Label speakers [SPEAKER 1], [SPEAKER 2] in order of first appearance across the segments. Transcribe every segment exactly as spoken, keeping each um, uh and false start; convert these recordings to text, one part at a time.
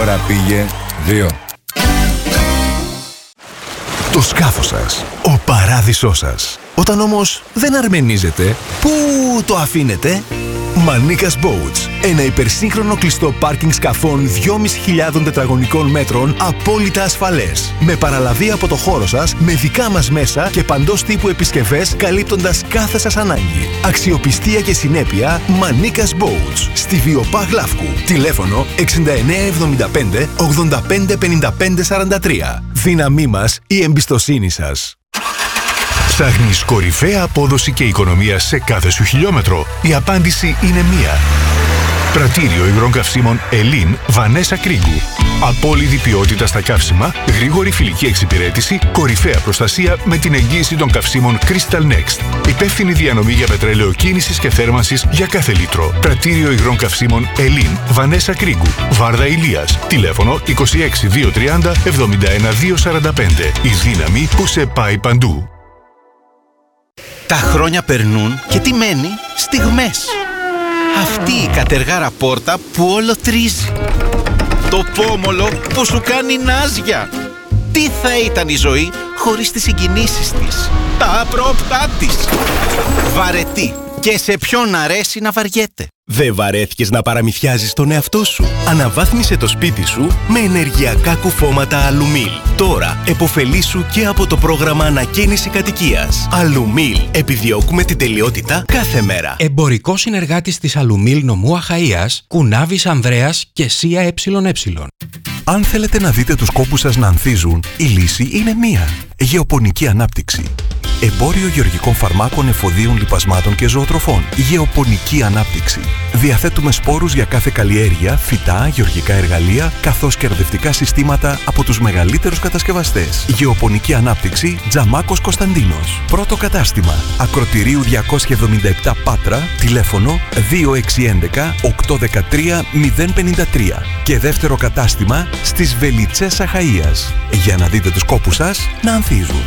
[SPEAKER 1] Τώρα πήγε δύο.
[SPEAKER 2] Το σκάφος σας, ο παράδεισός σας. Όταν όμως δεν αρμενίζετε, πού το αφήνετε? Μανίκας Boats. Ένα υπερσύγχρονο κλειστό πάρκινγκ σκαφών δυόμισι χιλιάδες τετραγωνικών μέτρων απόλυτα ασφαλές. Με παραλαβή από το χώρο σας, με δικά μας μέσα και παντός τύπου επισκευές καλύπτοντας κάθε σας ανάγκη. Αξιοπιστία και συνέπεια Μανίκας Boats. Στη Βιοπά Γλάφκου. Τηλέφωνο εξήντα εννέα εβδομήντα πέντε ογδόντα πέντε πενήντα πέντε σαράντα τρία. Δύναμή μας, η εμπιστοσύνη σας.
[SPEAKER 3] Ψάχνεις κορυφαία απόδοση και οικονομία σε κάθε σου χιλιόμετρο? Η απάντηση είναι μία. Πρατήριο υγρών καυσίμων Ελλήν Βανέσα Κρίγκου. Απόλυτη ποιότητα στα καύσιμα, γρήγορη φιλική εξυπηρέτηση, κορυφαία προστασία με την εγγύηση των καυσίμων Crystal Next. Υπεύθυνη διανομή για πετρέλαιο κίνησης και θέρμανσης για κάθε λίτρο. Πρατήριο υγρών καυσίμων Ελλήν Βανέσα Κρίγκου. Βάρδα Ηλίας. Τηλέφωνο είκοσι έξι διακόσια τριάντα εβδομήντα ένα διακόσια σαράντα πέντε. Η δύναμη που σε πάει παντού.
[SPEAKER 4] Τα χρόνια περνούν και τι μένει? Στιγμές. Αυτή η κατεργάρα πόρτα που όλο τρίζει. Το πόμολο που σου κάνει νάζια. Τι θα ήταν η ζωή χωρίς τις συγκινήσεις της, τα απρόπτά της. Βαρετή. Και σε ποιον αρέσει να βαριέται.
[SPEAKER 2] Δεν βαρέθηκες να παραμυθιάζεις τον εαυτό σου? Αναβάθμισε το σπίτι σου με ενεργειακά κουφώματα Αλουμίλ. Τώρα επωφελήσου και από το πρόγραμμα ανακαίνιση κατοικίας. Αλουμίλ. Επιδιώκουμε την τελειότητα κάθε μέρα.
[SPEAKER 5] Εμπορικό συνεργάτης της Αλουμίλ νομού Αχαΐας, Κουνάβης Ανδρέας και ΣΥΑ ΕΕ.
[SPEAKER 2] Αν θέλετε να δείτε τους κόπους σας να ανθίζουν, η λύση είναι μία. Γεωπονική ανάπτυξη. Εμπόριο γεωργικών φαρμάκων, εφοδίων, λιπασμάτων και ζωοτροφών. Γεωπονική ανάπτυξη. Διαθέτουμε σπόρους για κάθε καλλιέργεια, φυτά, γεωργικά εργαλεία, καθώς και αρδευτικά συστήματα από τους μεγαλύτερους κατασκευαστές. Γεωπονική ανάπτυξη, Τζαμάκος Κωνσταντίνος. Πρώτο κατάστημα. Ακροτηρίου διακόσια εβδομήντα επτά Πάτρα, τηλέφωνο δύο έξι ένα ένα οκτώ ένα τρία μηδέν πέντε τρία. Και δεύτερο κατάστημα στις Βελιτσές Αχαΐας. Για να δείτε τους κόπους σας να ανθίζουν.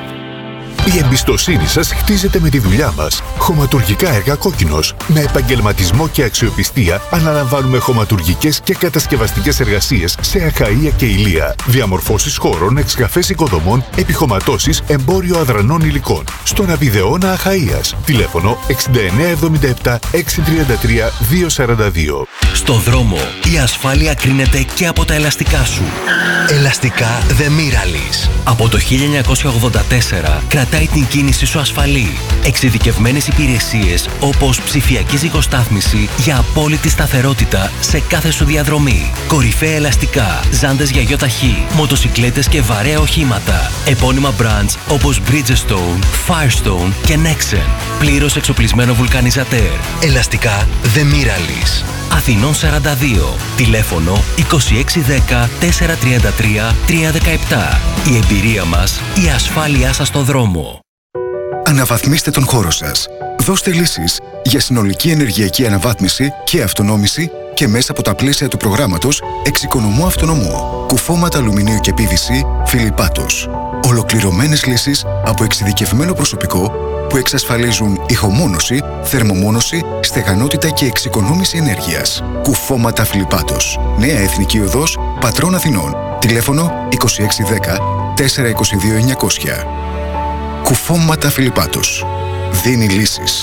[SPEAKER 3] Η εμπιστοσύνη σας χτίζεται με τη δουλειά μας. Χωματουργικά έργα Κόκκινος. Με επαγγελματισμό και αξιοπιστία αναλαμβάνουμε χωματουργικές και κατασκευαστικές εργασίες σε Αχαΐα και Ηλία. Διαμορφώσεις χώρων, εξκαφές οικοδομών, επιχωματώσεις, εμπόριο αδρανών υλικών. Στον Απιδεώνα Αχαΐας. Τηλέφωνο εξήντα εννέα εβδομήντα επτά εξακόσια τριάντα τρία διακόσια σαράντα δύο.
[SPEAKER 6] Στο δρόμο η ασφάλεια κρίνεται και από τα ελαστικά σου. Ελαστικά The Miralis. Από το χίλια εννιακόσια ογδόντα τέσσερα κρατάει την κίνηση σου ασφαλή. Εξειδικευμένες υπηρεσίες όπως ψηφιακή ζυγοστάθμιση για απόλυτη σταθερότητα σε κάθε σου διαδρομή. Κορυφαία ελαστικά, ζάντες για γιοταχή, μοτοσικλέτες και βαρέα οχήματα. Επώνυμα brands όπως Bridgestone, Firestone και Nexen. Πλήρως εξοπλισμένο βουλκανιζατέρ. Ελαστικά The Miralis. Αθηνών σαράντα δύο. Τηλέφωνο είκοσι έξι δέκα τετρακόσια τριάντα τρία τριακόσια δεκαεπτά. Η εμπειρία μας, η ασφάλειά σας στο δρόμο.
[SPEAKER 7] Αναβαθμίστε τον χώρο σας. Δώστε λύσεις για συνολική ενεργειακή αναβάθμιση και αυτονόμηση και μέσα από τα πλαίσια του προγράμματος Εξοικονομώ Αυτονομώ. Κουφώματα αλουμινίου και πι βι σι Φιλιππάτος. Ολοκληρωμένες λύσεις από εξειδικευμένο προσωπικό που εξασφαλίζουν ηχομόνωση, θερμομόνωση, στεγανότητα και εξοικονόμηση ενέργειας. Κουφώματα Φιλιππάτος. Νέα Εθνική Οδός, Πατρών Αθηνών. Τηλέφωνο είκοσι έξι δέκα τετρακόσια είκοσι δύο εννιακόσια. Κουφώματα Φιλιππάτος. Δίνει λύσεις.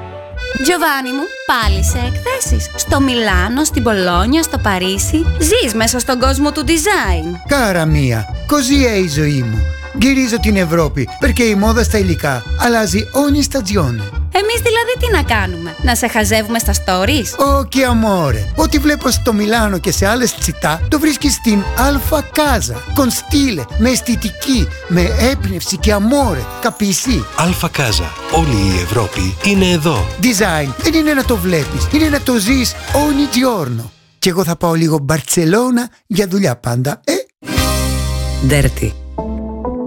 [SPEAKER 8] Giovanni μου, πάλι σε εκθέσεις. Στο Μιλάνο, στην Πολόνια, στο Παρίσι. Ζεις μέσα στον κόσμο του design.
[SPEAKER 9] Κάρα μία, così è η ζωή μου. Γυρίζω την Ευρώπη, perché η μόδα στα υλικά αλλάζει ogni stagione.
[SPEAKER 8] Εμείς δηλαδή τι να κάνουμε, να σε χαζεύουμε στα stories?
[SPEAKER 9] Όχι, αμόρε. Ό,τι βλέπω στο Μιλάνο και σε άλλες τσιτά, το βρίσκεις στην Alfa Casa. Con stile, με αισθητική, με έμπνευση και αμόρε. Καπίσι.
[SPEAKER 6] Alfa Casa. Όλη η Ευρώπη είναι εδώ.
[SPEAKER 9] Design δεν είναι να το βλέπεις, είναι να το ζεις ogni giorno. Και εγώ θα πάω λίγο Μπαρτσελώνα για δουλειά πάντα, ε.
[SPEAKER 10] Dirty.